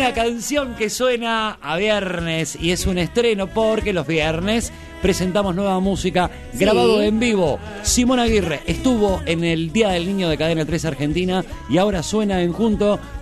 Una canción que suena a viernes y es un estreno porque los viernes presentamos nueva música grabado en vivo. Simón Aguirre estuvo en el Día del Niño de Cadena 3 Argentina y ahora suena en junto